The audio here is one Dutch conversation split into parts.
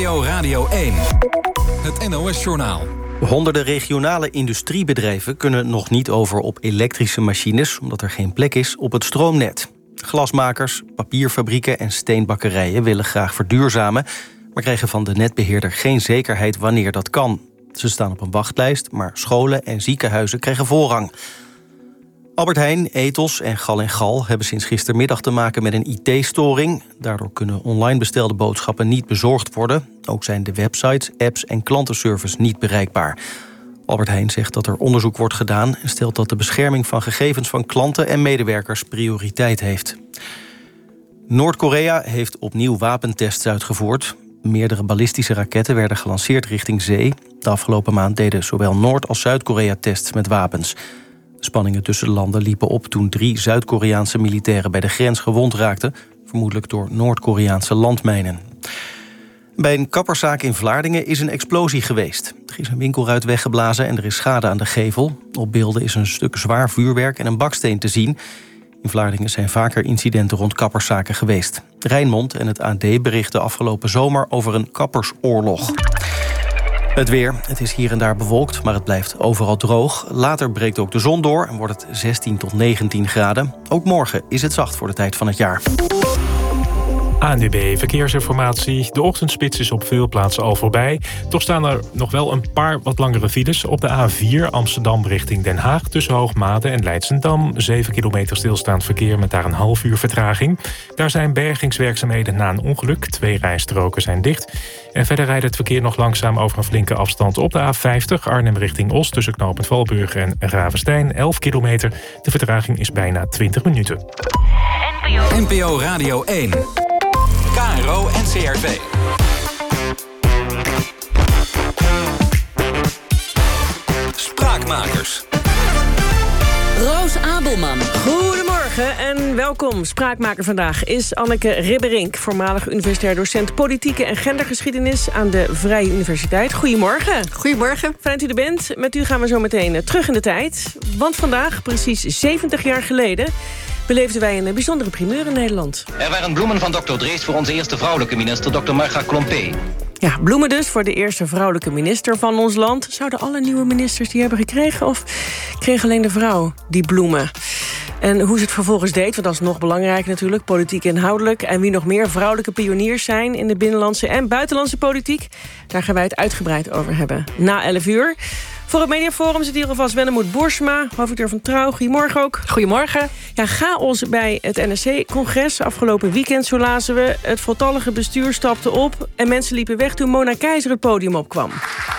NPO Radio 1. Het NOS-journaal. Honderden regionale industriebedrijven kunnen nog niet over op elektrische machines, omdat er geen plek is op het stroomnet. Glasmakers, papierfabrieken en steenbakkerijen willen graag verduurzamen, maar krijgen van de netbeheerder geen zekerheid wanneer dat kan. Ze staan op een wachtlijst, maar scholen en ziekenhuizen krijgen voorrang. Albert Heijn, Ethos en Gal & Gal hebben sinds gistermiddag te maken met een IT-storing. Daardoor kunnen online bestelde boodschappen niet bezorgd worden. Ook zijn de websites, apps en klantenservice niet bereikbaar. Albert Heijn zegt dat er onderzoek wordt gedaan en stelt dat de bescherming van gegevens van klanten en medewerkers prioriteit heeft. Noord-Korea heeft opnieuw wapentests uitgevoerd. Meerdere ballistische raketten werden gelanceerd richting zee. De afgelopen maand deden zowel Noord- als Zuid-Korea tests met wapens. De spanningen tussen de landen liepen op toen 3 Zuid-Koreaanse militairen bij de grens gewond raakten, vermoedelijk door Noord-Koreaanse landmijnen. Bij een kapperszaak in Vlaardingen is een explosie geweest. Er is een winkelruit weggeblazen en er is schade aan de gevel. Op beelden is een stuk zwaar vuurwerk en een baksteen te zien. In Vlaardingen zijn vaker incidenten rond kapperszaken geweest. Rijnmond en het AD berichten afgelopen zomer over een kappersoorlog. Het weer. Het is hier en daar bewolkt, maar het blijft overal droog. Later breekt ook de zon door en wordt het 16 tot 19 graden. Ook morgen is het zacht voor de tijd van het jaar. ANWB Verkeersinformatie. De ochtendspits is op veel plaatsen al voorbij. Toch staan er nog wel een paar wat langere files. Op de A4 Amsterdam richting Den Haag tussen Hoogmade en Leidschendam. 7 kilometer stilstaand verkeer met daar een half uur vertraging. Daar zijn bergingswerkzaamheden na een ongeluk. 2 rijstroken zijn dicht. En verder rijdt het verkeer nog langzaam over een flinke afstand op de A50 Arnhem richting Os tussen knooppunt Valburg en Ravenstein. 11 kilometer. De vertraging is bijna 20 minuten. NPO Radio 1. KRO en CRV. Spraakmakers. Roos Abelman. Goedemorgen en welkom. Spraakmaker vandaag is Anneke Ribberink, voormalig universitair docent politieke en gendergeschiedenis aan de Vrije Universiteit. Goedemorgen. Goedemorgen. Fijn dat u er bent. Met u gaan we zo meteen terug in de tijd. Want vandaag, precies 70 jaar geleden, beleefden wij een bijzondere primeur in Nederland. Er waren bloemen van Dr. Drees voor onze eerste vrouwelijke minister, Dr. Marga Klompé. Ja, bloemen dus voor de eerste vrouwelijke minister van ons land. Zouden alle nieuwe ministers die hebben gekregen, of kreeg alleen de vrouw die bloemen? En hoe ze het vervolgens deed, want dat is nog belangrijk natuurlijk, politiek inhoudelijk. En wie nog meer vrouwelijke pioniers zijn in de binnenlandse en buitenlandse politiek, daar gaan wij het uitgebreid over hebben. Na 11 uur. Voor het Mediaforum zit hier alvast Wennemoet Boersma, hoofdredacteur van Trouw. Goedemorgen ook. Goedemorgen. Ja, chaos bij het NSC-congres. Afgelopen weekend, zo lazen we. Het voltallige bestuur stapte op en mensen liepen weg toen Mona Keizer het podium opkwam.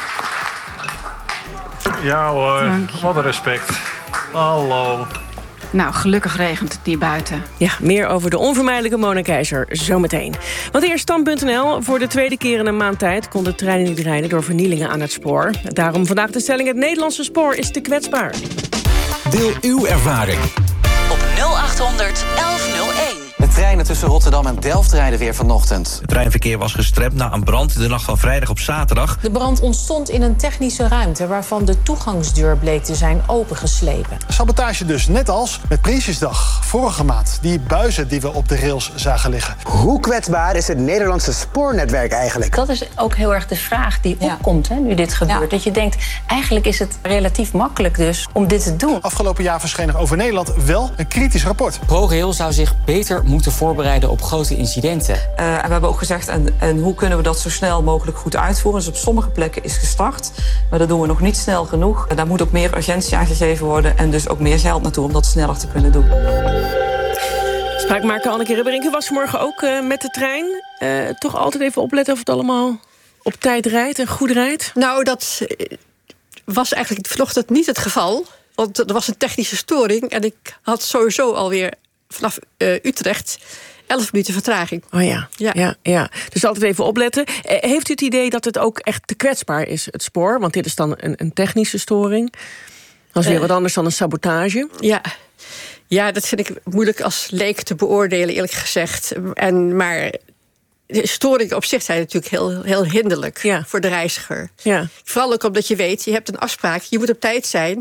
Ja hoor, wat een respect. Hallo. Nou, gelukkig regent het niet buiten. Ja, meer over de onvermijdelijke Mona Keizer zometeen. Want eerst Stand.nl. Voor de tweede keer in een maand tijd kon de trein niet rijden door vernielingen aan het spoor. Daarom vandaag de stelling: het Nederlandse spoor is te kwetsbaar. Deel uw ervaring op 0800 1101. De treinen tussen Rotterdam en Delft rijden weer vanochtend. Het treinverkeer was gestremd na een brand de nacht van vrijdag op zaterdag. De brand ontstond in een technische ruimte waarvan de toegangsdeur bleek te zijn opengeslepen. Sabotage dus, net als met Prinsjesdag vorige maand. Die buizen die we op de rails zagen liggen. Hoe kwetsbaar is het Nederlandse spoornetwerk eigenlijk? Dat is ook heel erg de vraag die opkomt, hè, nu dit gebeurt. Ja. Dat je denkt, eigenlijk is het relatief makkelijk dus om dit te doen. Afgelopen jaar verscheen er over Nederland wel een kritisch rapport. ProRail zou zich beter moeten voorbereiden op grote incidenten. En we hebben ook gezegd, en hoe kunnen we dat zo snel mogelijk goed uitvoeren? Dus op sommige plekken is gestart, maar dat doen we nog niet snel genoeg. Daar moet ook meer urgentie aan gegeven worden en dus ook meer geld naartoe om dat sneller te kunnen doen. Spraakmaker Anneke Ribberink was vanmorgen ook met de trein. Toch altijd even opletten of het allemaal op tijd rijdt en goed rijdt? Nou, dat was eigenlijk vanochtend niet het geval. Want er was een technische storing en ik had sowieso alweer vanaf Utrecht 11 minuten vertraging. Oh ja. Dus altijd even opletten. Heeft u het idee dat het ook echt te kwetsbaar is, het spoor? Want dit is dan een technische storing. Dat is weer wat anders dan een sabotage. Ja, dat vind ik moeilijk als leek te beoordelen, eerlijk gezegd. Maar de storingen op zich zijn natuurlijk heel hinderlijk voor de reiziger. Ja. Vooral ook omdat je weet, je hebt een afspraak, je moet op tijd zijn.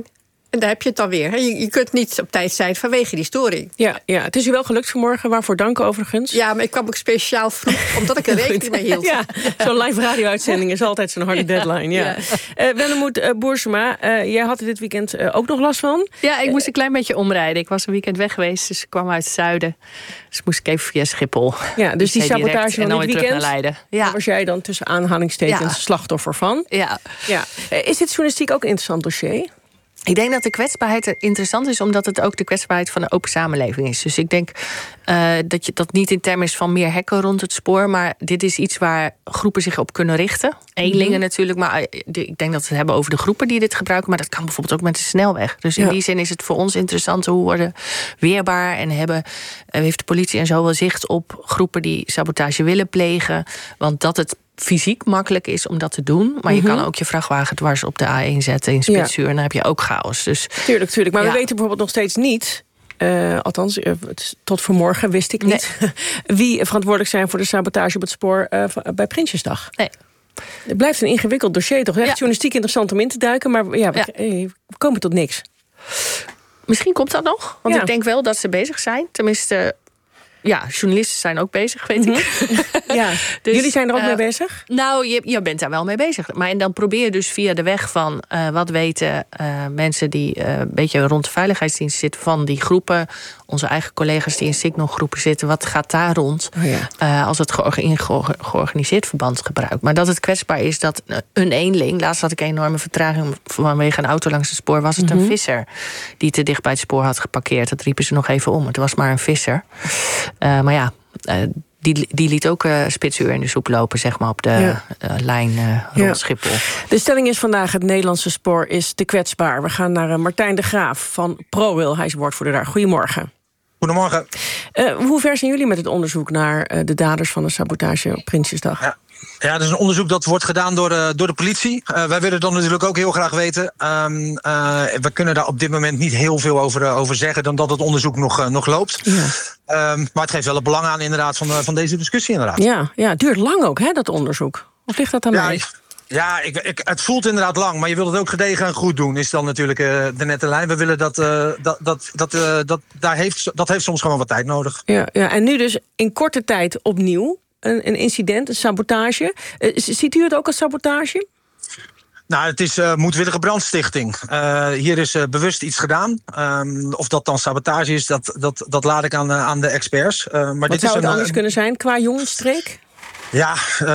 En daar heb je het dan weer. Je kunt niet op tijd zijn vanwege die storing. Ja, het is u wel gelukt vanmorgen. Waarvoor dank overigens. Ja, maar ik kwam ook speciaal vroeg, omdat ik er rekening mee hield. Ja, zo'n live radio-uitzending is altijd zo'n harde deadline. Ja. Wennemoed Boersema, jij had er dit weekend ook nog last van. Ja, ik moest een klein beetje omrijden. Ik was een weekend weg geweest, dus ik kwam uit het zuiden. Dus moest ik even via Schiphol. Ja, dus die sabotage van dit weekend, naar Leiden. Ja. Daar was jij dan tussen aanhalingstekens slachtoffer van. Ja. Is dit journalistiek ook een interessant dossier? Ik denk dat de kwetsbaarheid interessant is, omdat het ook de kwetsbaarheid van de open samenleving is. Dus ik denk dat niet in termen is van meer hekken rond het spoor, maar dit is iets waar groepen zich op kunnen richten. Eenlingen natuurlijk, maar ik denk dat we het hebben over de groepen die dit gebruiken, maar dat kan bijvoorbeeld ook met de snelweg. Dus in die zin is het voor ons interessant hoe worden weerbaar en heeft de politie en zo wel zicht op groepen die sabotage willen plegen, want dat het fysiek makkelijk is om dat te doen. Maar je kan ook je vrachtwagen dwars op de A1 zetten in spitsuur. En dan heb je ook chaos. Dus, tuurlijk. Maar we weten bijvoorbeeld nog steeds niet, althans tot vanmorgen wist ik niet, wie verantwoordelijk zijn voor de sabotage op het spoor bij Prinsjesdag. Nee. Het blijft een ingewikkeld dossier, toch? Echt journalistiek interessant om in te duiken, maar we komen tot niks. Misschien komt dat nog, want ik denk wel dat ze bezig zijn. Tenminste, ja, journalisten zijn ook bezig, weet ik. Ja. Dus, jullie zijn er ook mee bezig? Nou, je bent daar wel mee bezig. Maar en dan probeer je dus via de weg van wat weten mensen die een beetje rond de veiligheidsdienst zitten van die groepen, onze eigen collega's die in signalgroepen zitten, wat gaat daar rond als het georganiseerd verband gebruikt. Maar dat het kwetsbaar is dat een eenling, laatst had ik een enorme vertraging vanwege een auto langs het spoor, was het een visser die te dicht bij het spoor had geparkeerd. Dat riepen ze nog even om. Het was maar een visser. Maar ja, die liet ook spitsuur in de soep lopen, zeg maar, op de lijn rond Schiphol. De stelling is vandaag: het Nederlandse spoor is te kwetsbaar. We gaan naar Martijn de Graaf van ProRail. Hij is woordvoerder daar. Goedemorgen. Goedemorgen. Hoe ver zijn jullie met het onderzoek naar de daders van de sabotage op Prinsjesdag? Ja, dat is een onderzoek dat wordt gedaan door de politie. Wij willen dan natuurlijk ook heel graag weten. We kunnen daar op dit moment niet heel veel over zeggen, dan dat het onderzoek nog loopt. Ja. Maar het geeft wel het belang aan inderdaad van deze discussie inderdaad. Ja, het duurt lang ook, hè, dat onderzoek. Of ligt dat aan mij? Ja, het voelt inderdaad lang, maar je wilt het ook gedegen en goed doen, is dan natuurlijk de nette lijn. We willen dat heeft soms gewoon wat tijd nodig. Ja, en nu dus in korte tijd opnieuw een incident, een sabotage. Ziet u het ook als sabotage? Nou, het is moedwillige brandstichting. Hier is bewust iets gedaan. Of dat dan sabotage is, dat laat ik aan de experts. Maar wat dit zou is het anders kunnen zijn qua jongensstreek? Ja,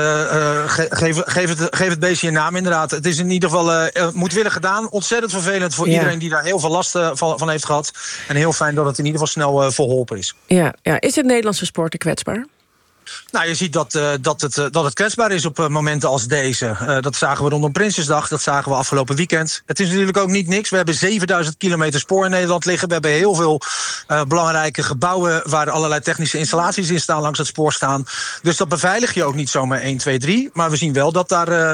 geef het beestje een naam inderdaad. Het is in ieder geval moedwillig gedaan. Ontzettend vervelend voor iedereen die daar heel veel last van heeft gehad. En heel fijn dat het in ieder geval snel verholpen is. Ja. Is het Nederlandse sport te kwetsbaar? Nou, je ziet dat het kwetsbaar is op momenten als deze. Dat zagen we rondom Prinsjesdag, dat zagen we afgelopen weekend. Het is natuurlijk ook niet niks. We hebben 7000 kilometer spoor in Nederland liggen. We hebben heel veel belangrijke gebouwen waar allerlei technische installaties in staan, langs het spoor staan. Dus dat beveilig je ook niet zomaar 1, 2, 3. Maar we zien wel dat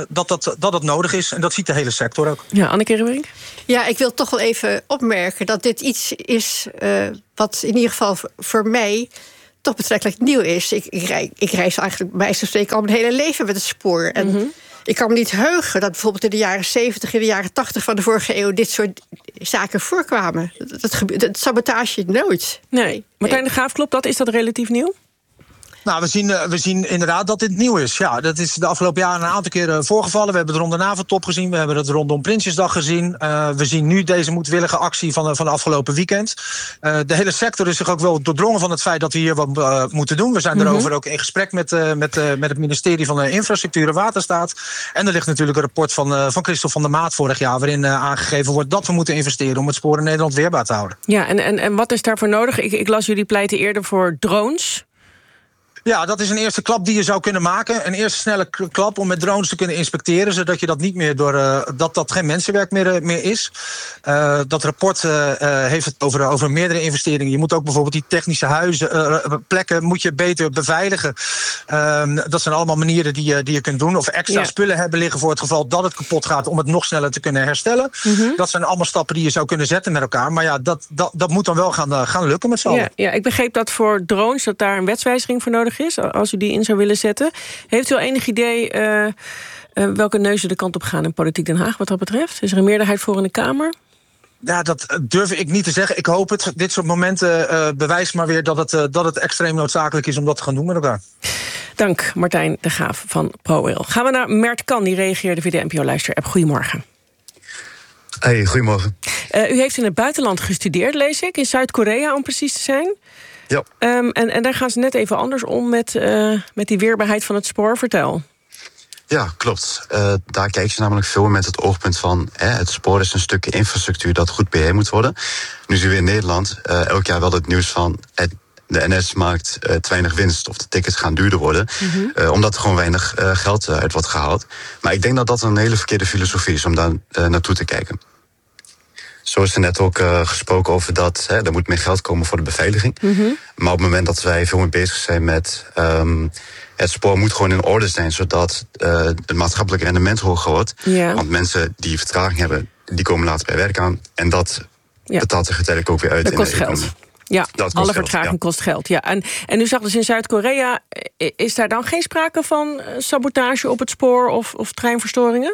dat nodig is. En dat ziet de hele sector ook. Ja, Anneke Rieberink? Ja, ik wil toch wel even opmerken dat dit iets is wat in ieder geval voor mij toch betrekkelijk nieuw is. Ik reis eigenlijk bij zo'n spreken al mijn hele leven met het spoor. En ik kan me niet heugen dat bijvoorbeeld in de jaren 70, in de jaren 80 van de vorige eeuw dit soort zaken voorkwamen. Dat sabotage nooit. Nee. Martijn de Graaf, klopt dat? Is dat relatief nieuw? Nou, we zien inderdaad dat dit nieuw is. Ja, dat is de afgelopen jaren een aantal keren voorgevallen. We hebben het rond de NAVO-top gezien. We hebben het rondom Prinsjesdag gezien. We zien nu deze moedwillige actie van de afgelopen weekend. De hele sector is zich ook wel doordrongen van het feit dat we hier wat moeten doen. We zijn daarover ook in gesprek met het ministerie van Infrastructuur en Waterstaat. En er ligt natuurlijk een rapport van Christel van der Maat vorig jaar, waarin aangegeven wordt dat we moeten investeren om het spoor in Nederland weerbaar te houden. Ja, en wat is daarvoor nodig? Ik las jullie pleiten eerder voor drones. Ja, dat is een eerste klap die je zou kunnen maken. Een eerste snelle klap om met drones te kunnen inspecteren, zodat je dat niet meer dat geen mensenwerk meer is. Dat rapport heeft het over meerdere investeringen. Je moet ook bijvoorbeeld die technische huizen, plekken moet je beter beveiligen. Dat zijn allemaal manieren die je kunt doen. Of extra spullen hebben liggen voor het geval dat het kapot gaat, om het nog sneller te kunnen herstellen. Dat zijn allemaal stappen die je zou kunnen zetten met elkaar. Maar ja, dat moet dan wel gaan lukken met z'n allen. Ja, ik begreep dat voor drones dat daar een wetswijziging voor nodig is, als u die in zou willen zetten. Heeft u al enig idee welke neuzen de kant op gaan in Politiek Den Haag wat dat betreft? Is er een meerderheid voor in de Kamer? Ja, dat durf ik niet te zeggen. Ik hoop het. Dit soort momenten bewijst maar weer dat het extreem noodzakelijk is om dat te gaan doen met elkaar. Dank, Martijn de Graaf van ProRail. Gaan we naar Mert Kan, die reageerde via de NPO-luister-app. Goedemorgen. Hey, goedemorgen. U heeft in het buitenland gestudeerd, lees ik. In Zuid-Korea, om precies te zijn. Ja. En daar gaan ze net even anders om met die weerbaarheid van het spoor. Vertel. Ja, klopt. Daar kijken ze namelijk veel met het oogpunt van... het spoor is een stukje infrastructuur dat goed beheerd moet worden. Nu zien we in Nederland elk jaar wel het nieuws van... de NS maakt te weinig winst of de tickets gaan duurder worden... omdat er gewoon weinig geld uit wordt gehaald. Maar ik denk dat dat een hele verkeerde filosofie is om daar naartoe te kijken. Zo is er net ook gesproken over dat er moet meer geld komen voor de beveiliging. Maar op het moment dat wij veel meer bezig zijn met... het spoor moet gewoon in orde zijn, zodat het maatschappelijk rendement hoger wordt. Ja. Want mensen die vertraging hebben, die komen later bij werk aan. En dat betaalt zich uiteindelijk ook weer uit dat in kost de geld. economie. Ja, alle vertraging kost geld. Ja. En u zag dus in Zuid-Korea, is daar dan geen sprake van sabotage op het spoor of treinverstoringen?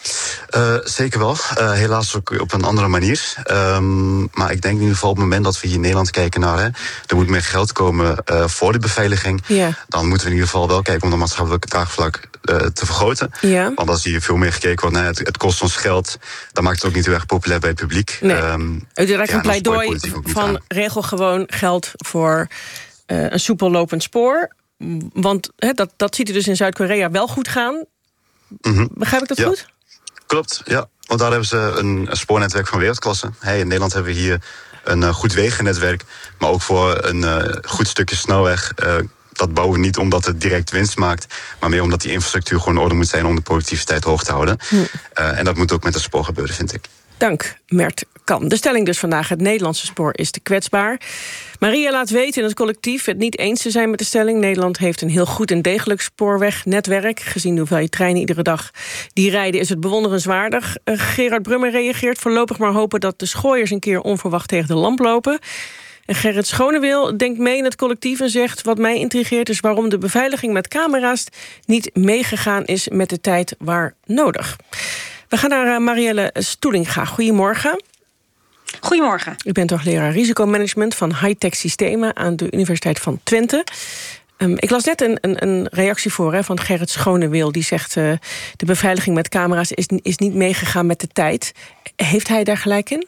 Zeker wel. Helaas ook op een andere manier. Maar ik denk in ieder geval op het moment dat we hier in Nederland kijken naar... er moet meer geld komen voor de beveiliging. Ja. Dan moeten we in ieder geval wel kijken om de maatschappelijke draagvlak te vergroten. Ja. Want als hier veel meer gekeken wordt, het kost ons geld... dan maakt het ook niet heel erg populair bij het publiek. Nee. U raakt een pleidooi van regel gewoon geld voor een soepel lopend spoor. Want dat ziet er dus in Zuid-Korea wel goed gaan. Begrijp ik dat goed? Klopt, ja. Want daar hebben ze een spoornetwerk van wereldklasse. In Nederland hebben we hier een goed wegennetwerk... maar ook voor een goed stukje snelweg... dat bouwen we niet omdat het direct winst maakt... maar meer omdat die infrastructuur gewoon in orde moet zijn... om de productiviteit hoog te houden. En dat moet ook met het spoor gebeuren, vind ik. Dank, Mert Kan. De stelling dus vandaag: het Nederlandse spoor is te kwetsbaar. Maria laat weten in het collectief het niet eens te zijn met de stelling. Nederland heeft een heel goed en degelijk spoorwegnetwerk. Gezien de hoeveelheid treinen iedere dag die rijden is het bewonderenswaardig. Gerard Brummer reageert: voorlopig maar hopen dat de schooiers een keer onverwacht tegen de lamp lopen. En Gerrit Schonewil denkt mee in het collectief en zegt: wat mij intrigeert is waarom de beveiliging met camera's niet meegegaan is met de tijd waar nodig. We gaan naar Marielle Stoelinga. Goedemorgen. Goedemorgen. U bent hoogleraar risicomanagement van high-tech systemen aan de Universiteit van Twente. Ik las net een reactie voor van Gerrit Schonewil. Die zegt de beveiliging met camera's is niet meegegaan met de tijd. Heeft hij daar gelijk in?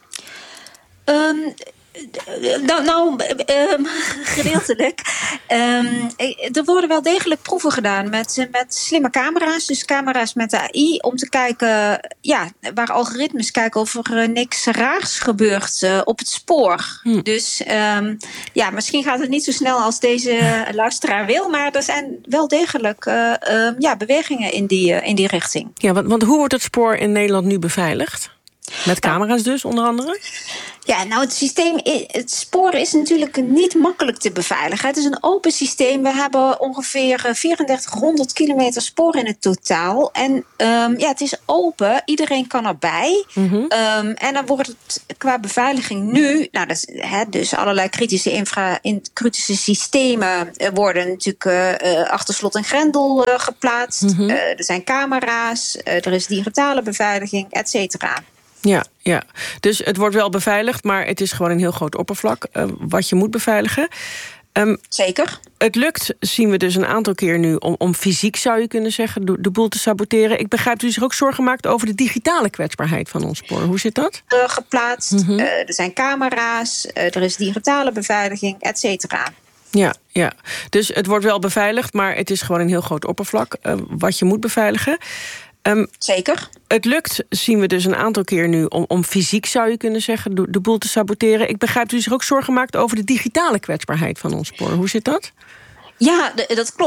Gedeeltelijk. Er worden wel degelijk proeven gedaan met slimme camera's. Dus camera's met AI. Om te kijken, waar algoritmes kijken of er niks raars gebeurt op het spoor. Dus misschien gaat het niet zo snel als deze luisteraar wil. Maar er zijn wel degelijk bewegingen in die richting. Ja, want hoe wordt het spoor in Nederland nu beveiligd? Met camera's dus, onder andere? Ja, nou het spoor is natuurlijk niet makkelijk te beveiligen. Het is een open systeem. We hebben ongeveer 3400 kilometer spoor in het totaal. En het is open. Iedereen kan erbij. En dan wordt het qua beveiliging nu... dus allerlei kritische systemen worden natuurlijk achter slot en grendel geplaatst. Er zijn camera's, er is digitale beveiliging, et cetera. Ja, dus het wordt wel beveiligd, maar het is gewoon een heel groot oppervlak wat je moet beveiligen. Zeker. Het lukt, zien we dus een aantal keer nu, om fysiek, zou je kunnen zeggen, de boel te saboteren. Ik begrijp dat u zich ook zorgen maakt over de digitale kwetsbaarheid van ons spoor. Hoe zit dat? Geplaatst, er zijn camera's, er is digitale beveiliging, et cetera. Ja, dus het wordt wel beveiligd, maar het is gewoon een heel groot oppervlak wat je moet beveiligen. Zeker. Het lukt, zien we dus een aantal keer nu, om fysiek, zou je kunnen zeggen, de boel te saboteren. Ik begrijp dat u zich ook zorgen maakt over de digitale kwetsbaarheid van ons spoor. Hoe zit dat? Ja, dat klopt.